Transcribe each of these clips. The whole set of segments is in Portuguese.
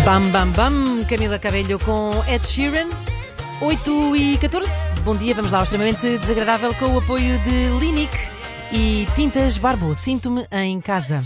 Bam, bam, bam, Camila Cabello com Ed Sheeran, 8h14. Bom dia, vamos lá ao extremamente desagradável com o apoio de Linic e Tintas Barbo. Sinto-me em casa.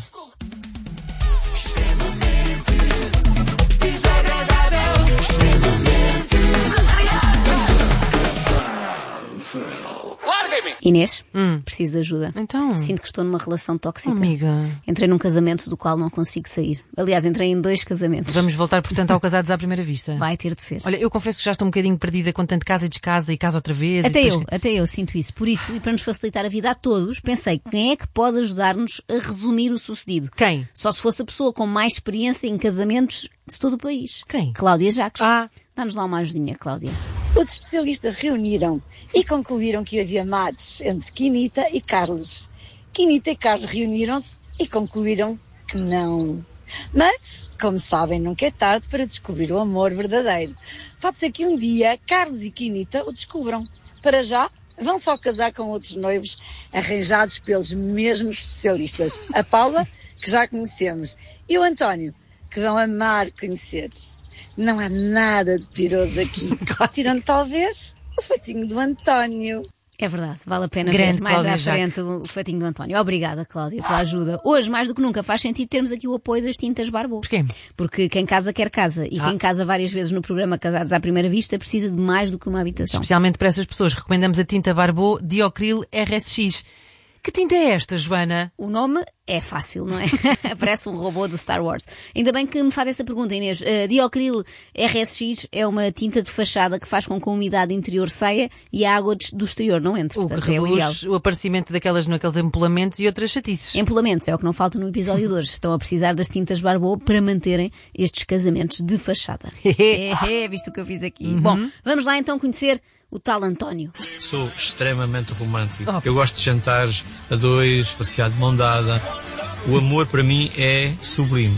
Inês, preciso de ajuda. Então? Sinto que estou numa relação tóxica. Amiga. Entrei num casamento do qual não consigo sair. Aliás, entrei em 2 casamentos. Vamos voltar, portanto, ao Casados à Primeira Vista. Vai ter de ser. Olha, eu confesso que já estou um bocadinho perdida com tanto casa e descasa e casa outra vez. Até eu sinto isso. Por isso, e para nos facilitar a vida a todos, pensei, quem é que pode ajudar-nos a resumir o sucedido? Quem? Só se fosse a pessoa com mais experiência em casamentos de todo o país. Quem? Cláudia Jacques. Dá-nos lá uma ajudinha, Cláudia. Os especialistas reuniram e concluíram que havia matches entre Quinita e Carlos. Quinita e Carlos reuniram-se e concluíram que não. Mas, como sabem, nunca é tarde para descobrir o amor verdadeiro. Pode ser que um dia Carlos e Quinita o descubram. Para já, vão só casar com outros noivos arranjados pelos mesmos especialistas. A Paula, que já conhecemos, e o António, que vão amar conhecer. Não há nada de piroso aqui. Tirando talvez o fatinho do António. É verdade, vale a pena Grande ver mais Cláudia à frente o fatinho do António. Obrigada, Cláudia, pela ajuda. Hoje, mais do que nunca, faz sentido termos aqui o apoio das Tintas Barbo. Porquê? Porque quem casa quer casa. E quem casa várias vezes no programa Casados à Primeira Vista precisa de mais do que uma habitação. Especialmente para essas pessoas, recomendamos a tinta Barbo Diocril RSX. Que tinta é esta, Joana? O nome é fácil, não é? Parece um robô do Star Wars. Ainda bem que me faz essa pergunta, Inês. Diocril RSX é uma tinta de fachada que faz com que a umidade interior saia e a água do exterior não entre. O Portanto, que é o ideal. reduz o aparecimento naqueles empolamentos e outras chatices. Empolamentos é o que não falta no episódio de hoje. Estão a precisar das tintas Barbo para manterem estes casamentos de fachada. Visto o que eu fiz aqui. Bom, vamos lá então conhecer o tal António. Sou extremamente romântico. Eu gosto de jantares a dois, passear de mão dada. O amor para mim é sublime.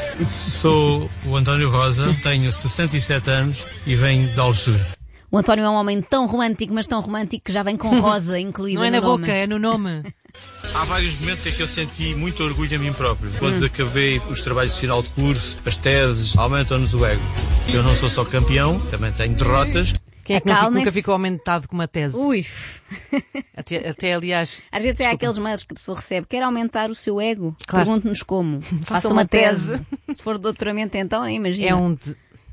Sou o António Rosa, tenho 67 anos e venho de Algesur. O António é um homem tão romântico, mas tão romântico que já vem com rosa incluída Não é no na nome. boca, é no nome. Há vários momentos em que eu senti muito orgulho a mim próprio. Quando acabei os trabalhos de final de curso, as teses, aumentam-nos o ego. Eu não sou só campeão, também tenho derrotas. Quem é que nunca ficou aumentado com uma tese? Ui! Até aliás... Às vezes é aqueles mails que a pessoa recebe. Quer aumentar o seu ego? Claro. Pergunte-nos como. Faça uma tese. Se for doutoramento então, nem imagina. É um...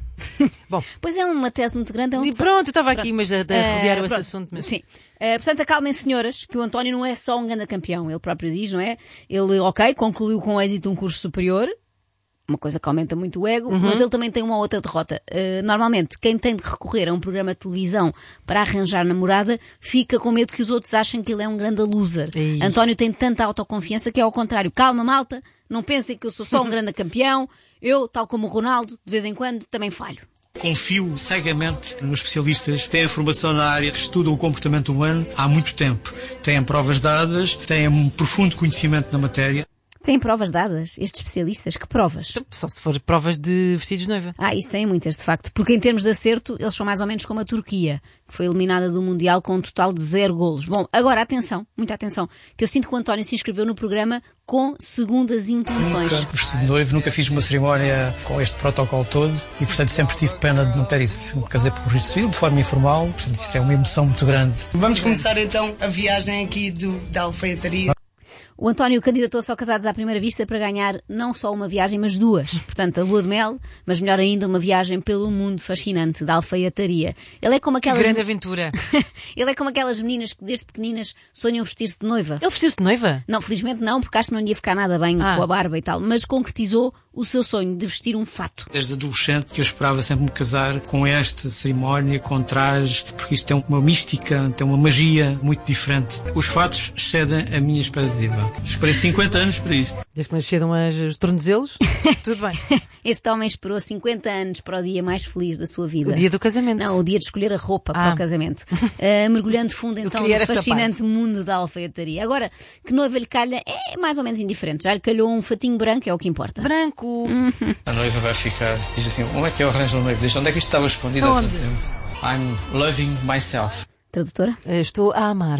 Bom. Pois é uma tese muito grande. E pronto, eu estava aqui, mas a rodear esse assunto. Mas... Sim. Portanto, acalmem, senhoras, que o António não é só um grande campeão. Ele próprio diz, não é? Ele, concluiu com êxito um curso superior. Uma coisa que aumenta muito o ego, mas ele também tem uma outra derrota. Normalmente, quem tem de recorrer a um programa de televisão para arranjar namorada fica com medo que os outros achem que ele é um grande loser. António tem tanta autoconfiança que é ao contrário. Calma, malta, não pensem que eu sou só um grande campeão. Eu, tal como o Ronaldo, de vez em quando também falho. Confio cegamente nos especialistas que têm formação na área, que estudam o comportamento humano há muito tempo. Têm provas dadas, têm um profundo conhecimento na matéria. Têm provas dadas? Estes especialistas? Que provas? Só se for provas de vestidos de noiva. Isso tem muitas, de facto. Porque em termos de acerto, eles são mais ou menos como a Turquia, que foi eliminada do Mundial com um total de 0 golos. Bom, agora atenção, muita atenção, que eu sinto que o António se inscreveu no programa com segundas intenções. Nunca vestido de noivo, nunca fiz uma cerimónia com este protocolo todo e, portanto, sempre tive pena de não ter isso. Casei por registro civil, de forma informal, portanto, isto é uma emoção muito grande. Vamos começar então a viagem aqui da alfaiataria. O António candidatou-se ao Casados à Primeira Vista para ganhar não só uma viagem, mas 2. Portanto, a lua de mel, mas melhor ainda, uma viagem pelo mundo fascinante da alfaiataria. Ele é como aquelas... Grande aventura. Ele é como aquelas meninas que desde pequeninas sonham vestir-se de noiva. Ele vestiu-se de noiva? Não, felizmente não, porque acho que não lhe ia ficar nada bem com a barba e tal. Mas concretizou o seu sonho de vestir um fato. Desde adolescente que eu esperava sempre me casar com esta cerimónia, com trajes, porque isto tem uma mística, tem uma magia muito diferente. Os fatos excedem a minha expectativa. Esperei 50 anos para isto. Desde que nasceram os tornozelos, tudo bem. Este homem esperou 50 anos para o dia mais feliz da sua vida. O dia do casamento. Não, o dia de escolher a roupa para o casamento. Mergulhando fundo então no fascinante mundo da alfaiataria. Agora, que noiva lhe calha é mais ou menos indiferente. Já lhe calhou um fatinho branco, é o que importa. Branco. A noiva vai ficar, diz assim, onde é que eu arranjo o noivo? Diz, onde é que isto estava escondido há tanto tempo? I'm loving myself. Tradutora? Estou a amar-me.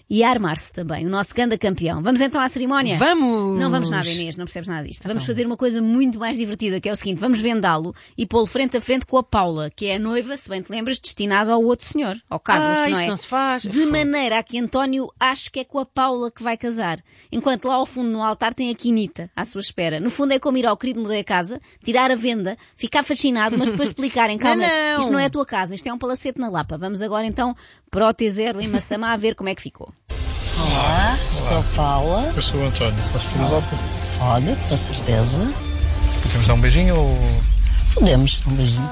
e a armar-se também, o nosso ganda campeão. Vamos então à cerimónia? Vamos! Não vamos nada, Inês, não percebes nada disto. Vamos fazer uma coisa muito mais divertida, que é o seguinte, vamos vendá-lo e pô-lo frente a frente com a Paula, que é a noiva, se bem te lembras, destinada ao outro senhor, ao Carlos, não é? Isso não se faz. De maneira a que António ache que é com a Paula que vai casar, enquanto lá ao fundo no altar tem a Quinita à sua espera. No fundo é como ir ao querido mudei a casa, tirar a venda, ficar fascinado, mas depois explicarem, calma, Não. isto não é a tua casa, isto é um palacete na Lapa. Vamos agora então para o T0 em Massamá a ver como é que ficou. Olá, sou Paula. Eu sou o António. Posso pedir logo? Pode, com certeza. Podemos dar um beijinho ou... Podemos, um beijinho.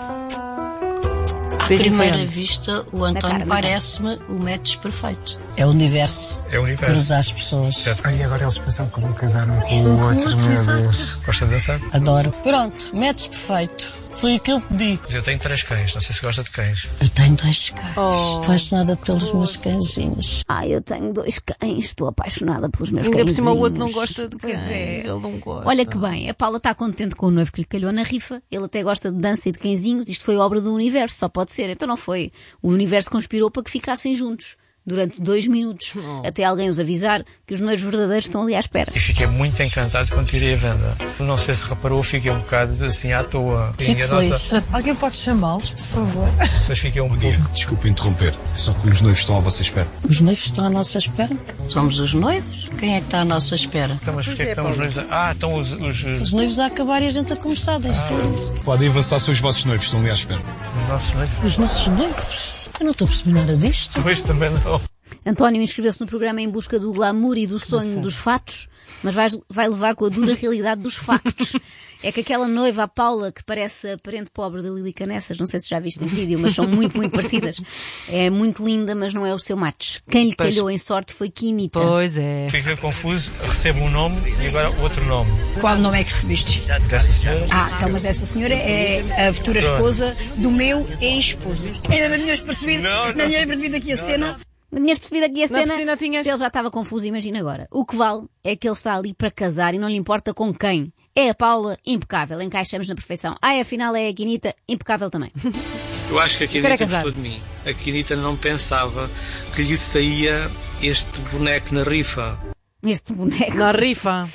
À Beijinho primeira foi vista, o cara, António na cara. parece-me o match perfeito. É o universo. É o universo. Cruzar as pessoas. Certo. Ai, agora eles pensam que me casaram com o outro, meu Deus. Gosta de dançar? Adoro. Pronto, match perfeito. Foi o que eu pedi. Mas eu tenho 3 cães, não sei se gosta de cães. Eu tenho 2 cães. Oh. Apaixonada pelos meus cãezinhos. Eu tenho 2 cães, estou apaixonada pelos meus Ainda por cãezinhos. cima o outro não gosta de Pois cães. é. Ele não gosta. Olha que bem, a Paula está contente com o noivo que lhe calhou na rifa. Ele até gosta de dança e de cãezinhos. Isto foi obra do universo, só pode ser. Então não foi. O universo conspirou para que ficassem juntos durante 2 minutos, até alguém os avisar que os noivos verdadeiros estão ali à espera. E fiquei muito encantado quando tirei a venda. Não sei se reparou, fiquei um bocado assim à toa. Fico E a feliz. Alguém pode chamá-los, por favor? Mas fiquei um pouco... Desculpe interromper, só que os noivos estão à vossa espera. Os noivos estão à nossa espera. Somos os noivos? Quem é que está à nossa espera? Então, mas porquê que estão os noivos... Estão os Os noivos a acabar e a gente a começar, deve ser. Podem avançar se os vossos noivos estão ali à espera. nossos noivos. Os nossos noivos? Eu não estou a perceber nada disto. Pois também não. António inscreveu-se no programa em busca do glamour e do sonho dos fatos, mas vai levar com a dura realidade dos factos. É que aquela noiva, a Paula, que parece a parente pobre da Lili Canessas, não sei se já viste em vídeo, mas são muito, muito parecidas. É muito linda, mas não é o seu match. Quem lhe calhou em sorte foi Quinita. Pois é. Fiquei confuso, recebo um nome e agora outro nome. Qual nome é que recebeste? Dessa senhora. Então, mas essa senhora é a futura esposa do meu ex-esposo. Ainda não tinhas percebido? Não tinhas percebido aqui a cena? Não tinhas percebido aqui a Não, cena? porque não tinhas. Se ele já estava confuso, imagina agora. O que vale é que ele está ali para casar e não lhe importa com quem. É a Paula, impecável, encaixamos na perfeição. Afinal é a Quinita, impecável também. Eu acho que a Quero Quinita casar. gostou de mim. A Quinita não pensava que lhe saía este boneco na rifa. Este boneco. Na rifa.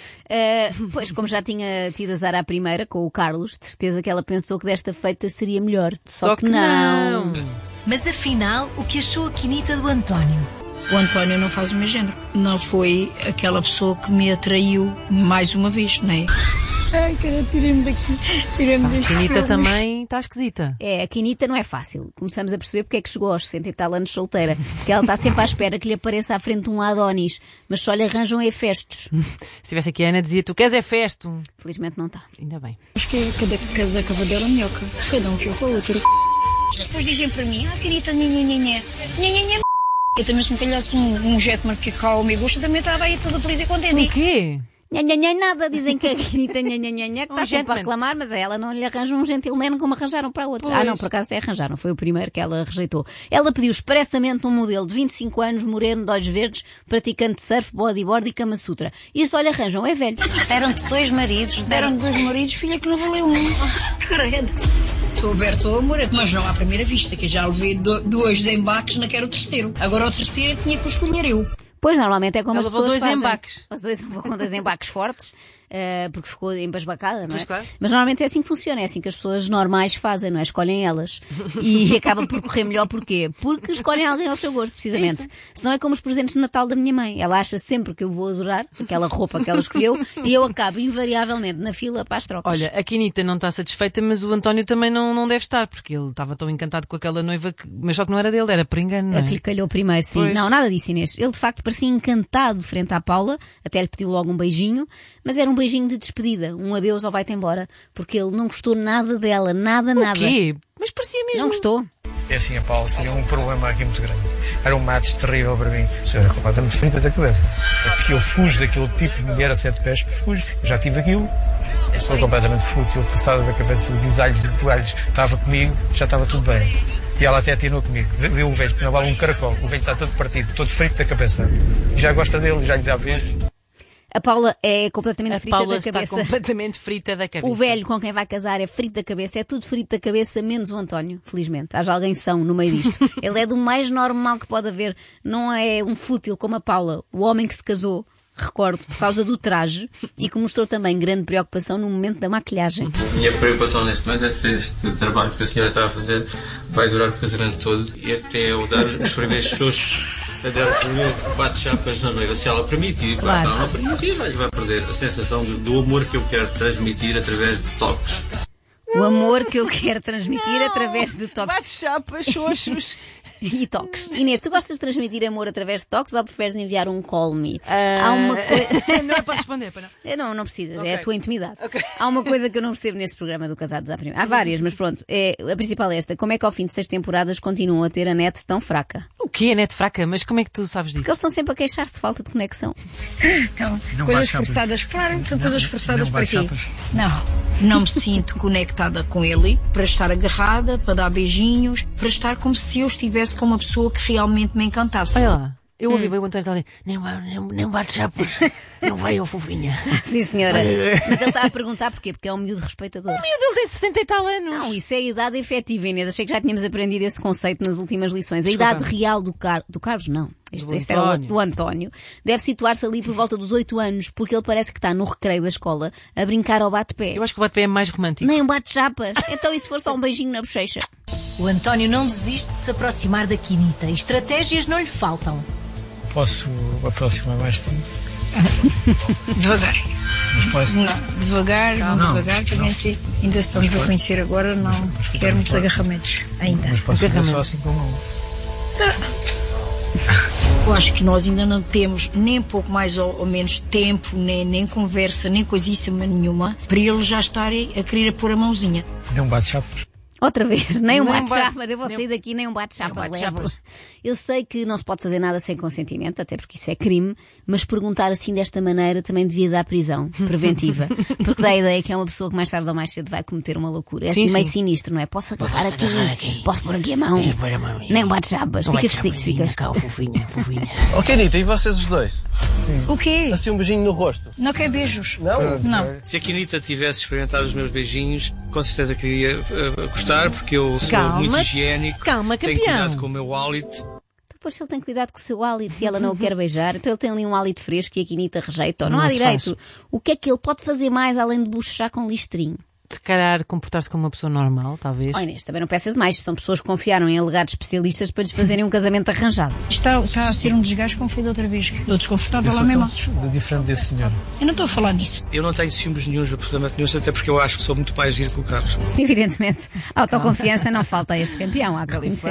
Pois, como já tinha tido azar à primeira, com o Carlos, de certeza que ela pensou que desta feita seria melhor. Só que não. Mas afinal, o que achou a Quinita do António? O António não faz o meu género. Não foi aquela pessoa que me atraiu mais uma vez, não é? Ai, cara, tirei-me daqui. Tirei-me deste Quinita filme. também está esquisita. É, a Quinita não é fácil. Começamos a perceber porque é que chegou aos 60 e tal anos solteira. Porque ela está sempre à espera que lhe apareça à frente um Adonis. Mas só lhe arranjam é festos. Se tivesse aqui a Ana, dizia: tu queres é festo. Felizmente não está. Ainda bem. Acho que é cada cavadela minhoca. Cada um viu com a outra. Depois dizem para mim, Quinita, nhanhanhanhã. Nhanhanhã, eu também se me calhasse um jetman que cá me gosta, também estava aí toda feliz e contente. O quê? Nhanhanhã nada, dizem que a Quinita nhanhanhanhã que está sempre a gentleman. reclamar, mas a ela não lhe arranjam um gentleman como arranjaram para a outra. Pois. Não, por acaso até arranjaram, foi o primeiro que ela rejeitou. Ela pediu expressamente um modelo de 25 anos, moreno, de olhos verdes, praticante de surf, bodyboard e Kama Sutra. E só lhe arranjam é velho. Deram-te 2 maridos, deram-te 2 maridos, filha que não valeu um. Credo. Estou aberto ao amor, mas não à primeira vista, que eu já levei 2 embaques, não quero o terceiro. Agora o terceiro tinha que escolher eu. Pois, normalmente é como Ela as levou pessoas 2 fazem. embaques. As dois levou com 2 embaques fortes, porque ficou embasbacada, não é? Pois, claro. Mas normalmente é assim que funciona, é assim que as pessoas normais fazem, não é? Escolhem elas. E acaba por correr melhor, porquê? Porque escolhem alguém ao seu gosto, precisamente. Senão é como os presentes de Natal da minha mãe. Ela acha sempre que eu vou adorar aquela roupa que ela escolheu e eu acabo invariavelmente na fila para as trocas. Olha, a Quinita não está satisfeita, mas o António também não deve estar, porque ele estava tão encantado com aquela noiva, mas só que não era dele, era por engano, não A é? que lhe calhou primeiro, sim. Pois. Não, nada disso, Inês. Ele de facto parecia encantado frente à Paula, até lhe pediu logo um beijinho, mas era um beijinho de despedida, um adeus ou vai-te embora, porque ele não gostou nada dela, nada. O quê? Mas parecia mesmo. Não gostou? É assim, a Paula tinha um problema aqui muito grande. Era um match terrível para mim. Isso era completamente frita da cabeça. É que eu fujo daquele tipo de mulher a 7 pés, fujo. Já tive aquilo. Foi completamente fútil, passada da cabeça, os desalhos e toalhos. Estava comigo, já estava tudo bem. E ela até atinou comigo. Viu o velho, que não vale um caracol. O velho está todo partido, todo frito da cabeça. Já gosta dele, já lhe dá beijo. A Paula é completamente frita Paula da cabeça. está completamente frita da cabeça. O velho com quem vai casar é frito da cabeça, é tudo frito da cabeça, menos o António, felizmente. Haja alguém são no meio disto. Ele é do mais normal que pode haver. Não é um fútil como a Paula, o homem que se casou, recordo, por causa do traje e que mostrou também grande preocupação no momento da maquilhagem. Minha preocupação neste momento é se este trabalho que a senhora está a fazer vai durar o casamento todo e até eu dar os primeiros xoxos a dar o bate-chapas na noiva. Se ela permitir, claro. Se ela não permitir, vai perder a sensação do amor que eu quero transmitir através de toques. O amor que eu quero transmitir através de toques. Bate-chapas, xoxos. E toques. Inês, tu gostas de transmitir amor através de toques ou preferes enviar um call me? Há uma coisa... Não é para responder, para não? Não precisas, Okay. é a tua intimidade. Okay. Há uma coisa que eu não percebo neste programa do Casados à Primeira. Há várias, mas pronto. A principal é esta. Como é que ao fim de 6 temporadas continuam a ter a net tão fraca? O que é net fraca? Mas como é que tu sabes disso? Porque eles estão sempre a queixar-se de falta de conexão. Não, coisas forçadas, claro, são coisas forçadas para quê? Não me sinto conectada com ele para estar agarrada, para dar beijinhos, para estar como se eu estivesse com uma pessoa que realmente me encantasse. Olha lá, eu ouvi bem o António estar a dizer, nem bate-chapas, não vai, fofinha. Sim, senhora. Mas ele está a perguntar porquê? Porque é um miúdo respeitador. O miúdo ele tem 60 e tal anos. Não, isso é a idade efetiva, Inês. Achei que já tínhamos aprendido esse conceito nas últimas lições. A Desculpa. idade real do Carlos, não. Este era o António. outro, do António. Deve situar-se ali por volta dos 8 anos, porque ele parece que está no recreio da escola a brincar ao bate-pé. Eu acho que o bate-pé é mais romântico. Nem um bate-chapas. Então e se for só um beijinho na bochecha? O António não desiste de se aproximar da Quinita e estratégias não lhe faltam. Posso aproximar mais tempo? Devagar. Mas posso? Não, devagar, devagar, que ainda estamos a conhecer agora, não quero muitos agarramentos ainda. Mas posso fazer só assim com a mão. Eu acho que nós ainda não temos nem pouco mais ou menos tempo, nem conversa, nem coisíssima nenhuma, para ele já estar a querer pôr a mãozinha. Não bate-chapas. Outra vez, nem um Nem um bate-chapas. Eu vou sair daqui, nem um bate-chapas levo. Eu sei que não se pode fazer nada sem consentimento, até porque isso é crime, mas perguntar assim desta maneira também devia dar prisão preventiva. Porque dá a ideia que é uma pessoa que mais tarde ou mais cedo vai cometer uma loucura. É Sim, assim meio sim. sinistro, não é? Posso agarrar aqui? Posso pôr aqui a mão? Nem um bate-chapas. Fica esquisito, ficas. Fofinha. Oh, Quinita, e vocês os dois? O quê? Assim um beijinho no rosto. Não quer beijos? Não? Não. Se a Quinita tivesse experimentado os meus beijinhos, com certeza queria gostar, porque eu sou Calma, muito higiênico. calma, tenho campeão. cuidado com o meu hálito. Depois se ele tem cuidado com o seu hálito e ela não o quer beijar, então ele tem ali um hálito fresco e a Quinita rejeita. Ou não há se direito. faz. O que é que ele pode fazer mais além de bochechar com listrinho? Se calhar comportar-se como uma pessoa normal, talvez. Oh, Inês, também não peças demais. São pessoas que confiaram em alegados especialistas para lhes fazerem um casamento arranjado. Está a ser um desgaste como foi da outra vez. Estou desconfortável lá mesmo. Diferente desse senhor. Eu não estou a falar nisso. Eu não tenho ciúmes nenhuns, absolutamente nenhum, até porque eu acho que sou muito mais giro que o Carlos. Evidentemente, autoconfiança não falta a este campeão, há que reconhecer.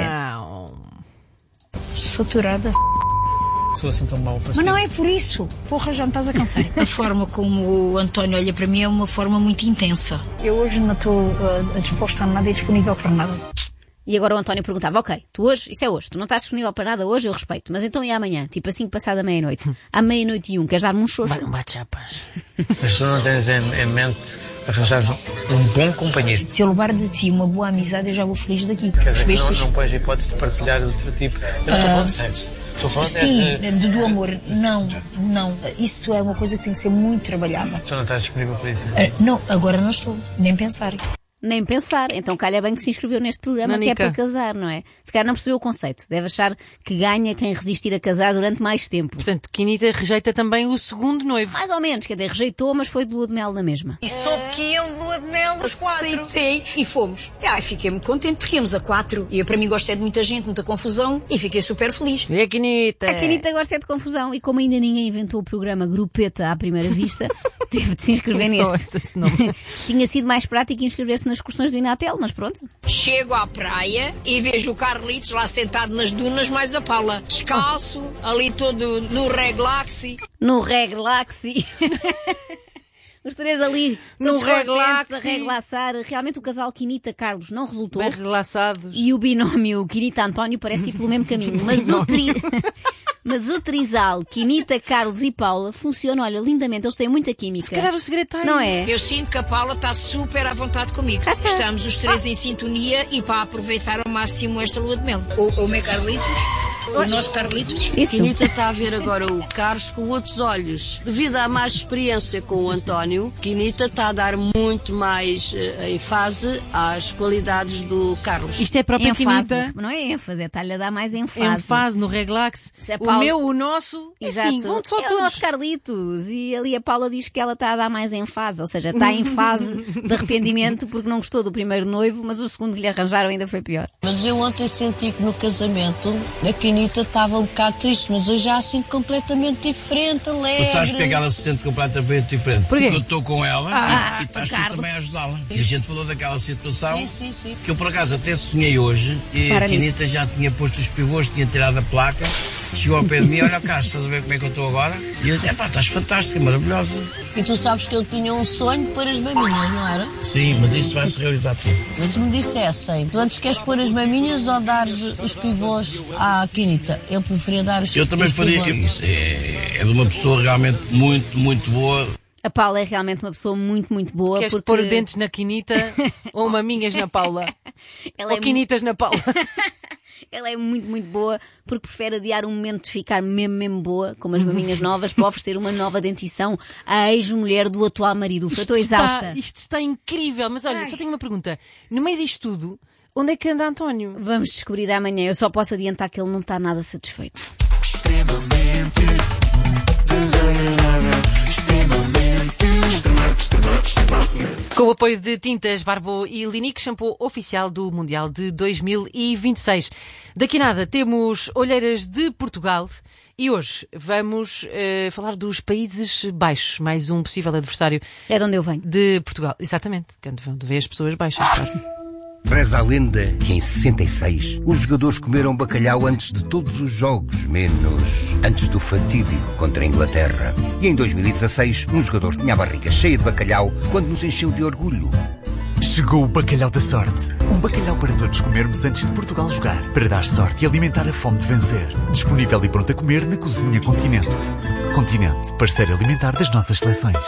Saturada. Sou assim tão mau para Mas não é por isso. Porra, já me estás a cansar. A forma como o António olha para mim é uma forma muito intensa. Eu hoje não estou disposta a nada e disponível para nada. E agora o António perguntava, ok, tu hoje, isso é hoje, tu não estás disponível para nada hoje, eu respeito, mas então e amanhã? Tipo assim, passada meia-noite. À meia-noite e 1, queres dar-me um xoxo? Bate-chapas. Mas tu não tens em mente arranjar um bom companheiro. Se eu levar de ti uma boa amizade, eu já vou feliz daqui. Quer dizer, que Percebeste? não pões a hipótese de partilhar do teu tipo. Eu não estou falando de sexo. Estou falando Sim, do amor. Não. Isso é uma coisa que tem que ser muito trabalhada. Tu não estás disponível para isso. Não, agora não estou. Nem pensar. Nem pensar. Então calha bem que se inscreveu neste programa que é Nanica. para casar, não é? Se calhar não percebeu o conceito. Deve achar que ganha quem resistir a casar durante mais tempo. Portanto, Quinita rejeita também o segundo noivo. Mais ou menos, quer dizer, rejeitou, mas foi de lua de mel na mesma. E soube que iam de lua de mel os 4. Aceitei e fomos. Fiquei muito contente porque íamos a 4. E eu, para mim, gosto é de muita gente, muita confusão e fiquei super feliz. E a Quinita? A Quinita gosta de confusão e como ainda ninguém inventou o programa Grupeta à primeira vista, teve de se inscrever Só neste. esse nome. Tinha sido mais prático inscrever-se nas excursões do Inatel, mas pronto. Chego à praia e vejo o Carlitos lá sentado nas dunas, mais a Paula. Descalço, ali todo no reglaxi. No Reglaxi. Os três ali, todos No contentes Reglaxi. a reglaçar. Realmente o casal Quinita-Carlos não resultou. Bem relaxados. E o binómio Quinita-António parece ir pelo mesmo caminho. Mas o trisal Quinita, Carlos e Paula funciona, olha, lindamente. Eles têm muita química. Se calhar o segredo está aí. Não é? Eu sinto que a Paula está super à vontade comigo. Cá está. Estamos os três em sintonia e para aproveitar ao máximo esta lua de mel. O meu Carlitos O nosso Carlitos. Isso. Quinita está a ver agora o Carlos com outros olhos. Devido à mais experiência com o António, Quinita está a dar muito mais ênfase às qualidades do Carlos. Isto é a própria ênfase. Quinita. Não é ênfase, é-lhe a dar mais ênfase. Ênfase no relax. Se a O Paula- meu, o nosso. Exato. Assim, vão só é o todos. nosso Carlitos. E ali a Paula diz que ela está a dar mais ênfase, ou seja, está em fase de arrependimento porque não gostou do primeiro noivo, mas o segundo que lhe arranjaram ainda foi pior. Mas eu ontem senti que no casamento a Quinita estava um bocado triste, mas hoje já sinto completamente diferente, alegre. Tu sabes porque é que ela se sente completamente diferente? Porquê? Porque eu estou com ela e estás tu Carlos. também a ajudá-la. E a gente falou daquela situação Sim. que eu por acaso até sonhei hoje e Para a Quinita já tinha posto os pivôs, tinha tirado a placa, chegou ao pé de mim, olha Carlos, estás a ver como é que eu estou agora? E eu disse, estás fantástica, maravilhosa. E tu sabes que eu tinha um sonho de pôr as maminhas, não era? Sim, mas isso vai-se realizar tudo. Se me dissessem, tu antes queres pôr as maminhas ou dares os pivôs à Quinita? Eu preferia dar os Eu também os faria pivôs. isso. É de uma pessoa realmente muito, muito boa. A Paula é realmente uma pessoa muito, muito boa. Queres porque pôr dentes na Quinita ou maminhas na Paula? ela Ou Quinitas na Paula? Ela é muito, muito boa porque prefere adiar um momento de ficar mesmo boa, como as maminhas novas, para oferecer uma nova dentição à ex-mulher do atual marido. Eu estou exausta. Isto está incrível. Mas olha, só tenho uma pergunta. No meio disto tudo, onde é que anda António? Vamos descobrir amanhã. Eu só posso adiantar que ele não está nada satisfeito. Extremamente desagradável. Extremamente. Com o apoio de Tintas Barbo e Linique, shampoo oficial do Mundial de 2026. Daqui a nada temos Olheiras de Portugal e hoje vamos falar dos Países Baixos, mais um possível adversário. É de onde eu venho. De Portugal, exatamente. Quando vão ver as pessoas baixas, claro. Reza a lenda que em 66 os jogadores comeram bacalhau antes de todos os jogos, menos antes do fatídico contra a Inglaterra. E em 2016 um jogador tinha a barriga cheia de bacalhau quando nos encheu de orgulho. Chegou o Bacalhau da Sorte. Um bacalhau para todos comermos antes de Portugal jogar. Para dar sorte e alimentar a fome de vencer. Disponível e pronto a comer na Cozinha Continente. Continente, parceiro alimentar das nossas seleções.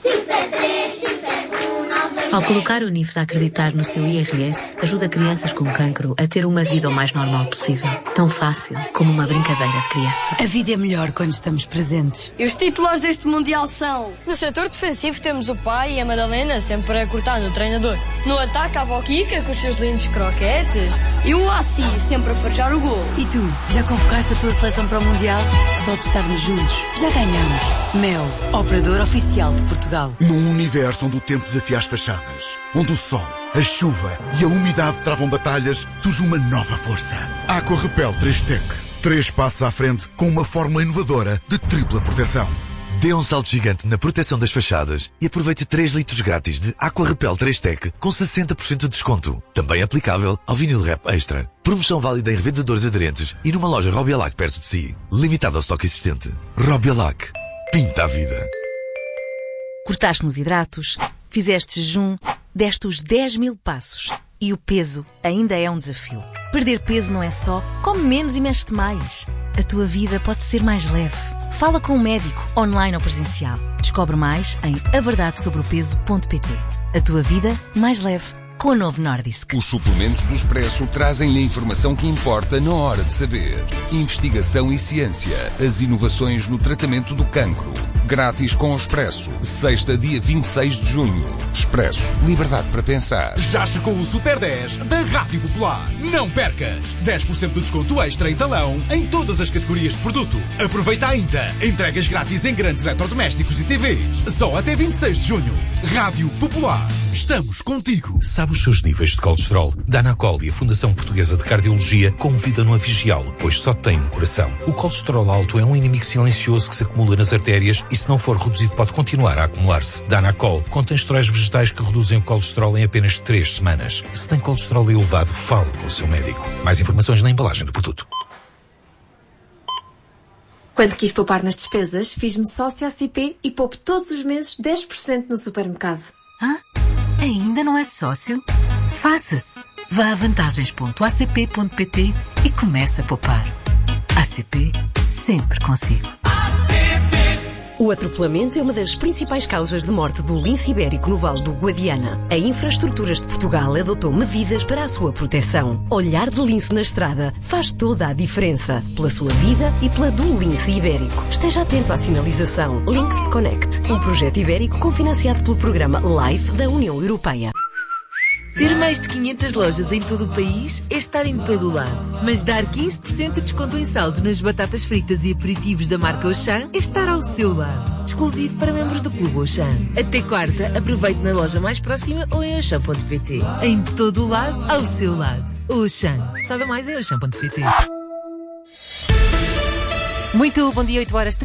Ao colocar o NIF de acreditar no seu IRS, ajuda crianças com cancro a ter uma vida o mais normal possível. Tão fácil como uma brincadeira de criança. A vida é melhor quando estamos presentes. E os titulares deste Mundial são... No setor defensivo temos o pai e a Madalena sempre a cortar no treinador. No ataque a avó Kika com os seus lindos croquetes. E o Assi sempre a farejar o gol. E tu, já convocaste a tua seleção para o Mundial? Só de estarmos juntos, já ganhamos. Mel, operador oficial de Portugal. Num universo onde o tempo desafia as fachadas, onde o sol, a chuva e a umidade travam batalhas, surge uma nova força. Aqua Repel 3-Tec. 3 passos à frente com uma fórmula inovadora de tripla proteção. Dê um salto gigante na proteção das fachadas e aproveite 3 litros grátis de Aqua Repel 3-Tec com 60% de desconto. Também aplicável ao vinil Rap Extra. Promoção válida em revendedores aderentes e numa loja Robialac perto de si. Limitado ao estoque existente. Robialac. Pinta a vida. Cortaste nos hidratos, fizeste jejum, deste os 10.000 passos. E o peso ainda é um desafio. Perder peso não é só come menos e mexe-te mais. A tua vida pode ser mais leve. Fala com um médico, online ou presencial. Descobre mais em averdadesobreopeso.pt. A tua vida mais leve com a Novo Nordisk. Os suplementos do Expresso trazem-lhe a informação que importa na hora de saber. Investigação e ciência. As inovações no tratamento do cancro. Grátis com o Expresso. Sexta, dia 26 de junho. Expresso. Liberdade para pensar. Já chegou o Super 10 da Rádio Popular. Não percas! 10% de desconto extra em talão em todas as categorias de produto. Aproveita ainda. Entregas grátis em grandes eletrodomésticos e TVs. Só até 26 de junho. Rádio Popular. Estamos contigo. Sabe os seus níveis de colesterol? Danacol e a Fundação Portuguesa de Cardiologia convidam-no a vigiá-lo, pois só tem um coração. O colesterol alto é um inimigo silencioso que se acumula nas artérias e, se não for reduzido, pode continuar a acumular-se. Danacol contém esteróis vegetais que reduzem o colesterol em apenas 3 semanas. Se tem colesterol elevado, fale com o seu médico. Mais informações na embalagem do produto. Quando quis poupar nas despesas, fiz-me sócia ACP e poupo todos os meses 10% no supermercado. Hã? Ainda não é sócio? Faça-se! Vá a vantagens.acp.pt e comece a poupar. ACP sempre consigo. O atropelamento é uma das principais causas de morte do lince ibérico no Vale do Guadiana. A Infraestruturas de Portugal adotou medidas para a sua proteção. Olhar de lince na estrada faz toda a diferença. Pela sua vida e pela do lince ibérico. Esteja atento à sinalização. Links Connect, um projeto ibérico cofinanciado pelo programa LIFE da União Europeia. Ter mais de 500 lojas em todo o país é estar em todo o lado. Mas dar 15% de desconto em saldo nas batatas fritas e aperitivos da marca Auchan é estar ao seu lado. Exclusivo para membros do Clube Auchan. Até quarta, aproveite na loja mais próxima ou em auchan.pt. Em todo o lado, ao seu lado. Auchan. Saiba mais em auchan.pt. Muito bom dia,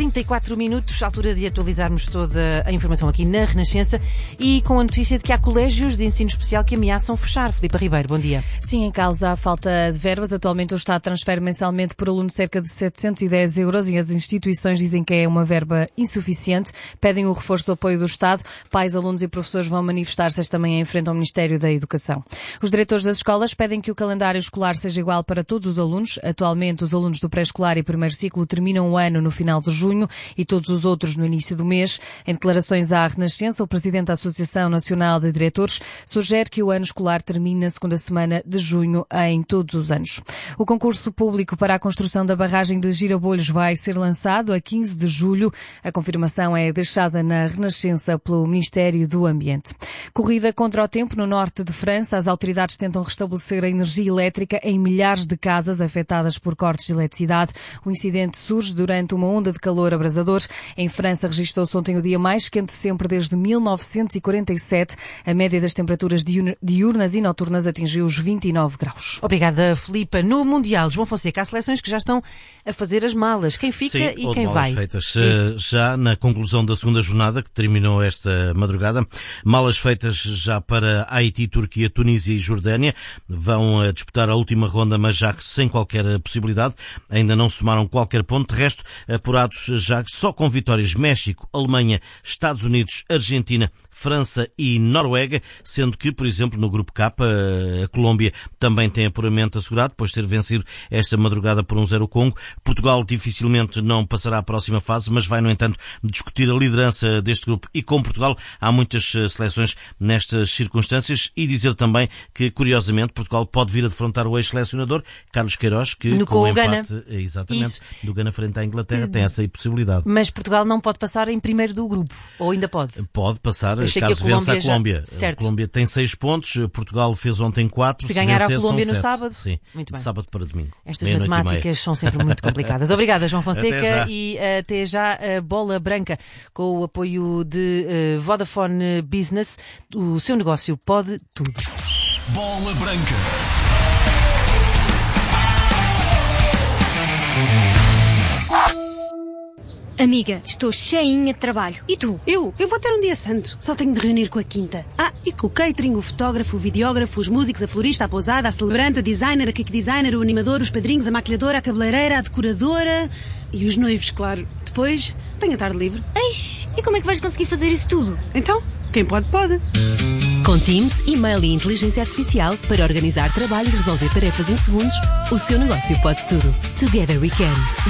8h34, altura de atualizarmos toda a informação aqui na Renascença e com a notícia de que há colégios de ensino especial que ameaçam fechar. Filipe Ribeiro, bom dia. Sim, em causa a falta de verbas. Atualmente o Estado transfere mensalmente por aluno cerca de 710 euros e as instituições dizem que é uma verba insuficiente. Pedem o reforço do apoio do Estado. Pais, alunos e professores vão manifestar-se esta manhã em frente ao Ministério da Educação. Os diretores das escolas pedem que o calendário escolar seja igual para todos os alunos. Atualmente os alunos do pré-escolar e primeiro ciclo terminam um ano no final de junho e todos os outros no início do mês. Em declarações à Renascença, o presidente da Associação Nacional de Diretores sugere que o ano escolar termine na segunda semana de junho em todos os anos. O concurso público para a construção da barragem de Girabolhos vai ser lançado a 15 de julho. A confirmação é deixada na Renascença pelo Ministério do Ambiente. Corrida contra o tempo no norte de França. As autoridades tentam restabelecer a energia elétrica em milhares de casas afetadas por cortes de eletricidade. O incidente surge durante uma onda de calor abrasador. Em França registrou-se ontem o dia mais quente sempre desde 1947. A média das temperaturas diurnas e noturnas atingiu os 29 graus. Obrigada, Filipe. No Mundial, João Fonseca, há seleções que já estão a fazer as malas. Quem fica e quem vai? Feitas. Já na conclusão da segunda jornada, que terminou esta madrugada, malas feitas já para Haiti, Turquia, Tunísia e Jordânia. Vão disputar a última ronda, mas já sem qualquer possibilidade. Ainda não somaram qualquer ponto. De resto, apurados já só com vitórias México, Alemanha, Estados Unidos, Argentina, França e Noruega, sendo que, por exemplo, no grupo K, a Colômbia também tem apuramento assegurado, depois de ter vencido esta madrugada por 1-0 Congo. Portugal dificilmente não passará à próxima fase, mas vai, no entanto, discutir a liderança deste grupo. E com Portugal há muitas seleções nestas circunstâncias e dizer também que, curiosamente, Portugal pode vir a defrontar o ex-selecionador, Carlos Queiroz, que com o empate, exatamente, do Gana frente à Inglaterra, tem essa possibilidade. Mas Portugal não pode passar em primeiro do grupo, ou ainda pode? Pode passar, caso vença a Colômbia. A Colômbia tem 6 pontos, Portugal fez ontem 4. Se ganhar a Colômbia no 7. sábado? Sim, muito bem. De sábado para domingo. Estas matemáticas são sempre muito complicadas. Obrigada, João Fonseca. E até já a Bola Branca, com o apoio de Vodafone Business. O seu negócio pode tudo. Bola Branca. Amiga, estou cheinha de trabalho. E tu? Eu vou ter um dia santo. Só tenho de reunir com a quinta. E com o catering, o fotógrafo, o videógrafo, os músicos, a florista, a pousada, a celebrante, a designer, a cake designer, o animador, os padrinhos, a maquilhadora, a cabeleireira, a decoradora e os noivos, claro. Depois, tenho a tarde livre. Eish, e como é que vais conseguir fazer isso tudo? Então, quem pode, pode. Com Teams, e-mail e inteligência artificial para organizar trabalho e resolver tarefas em segundos, o seu negócio pode tudo. Together we can.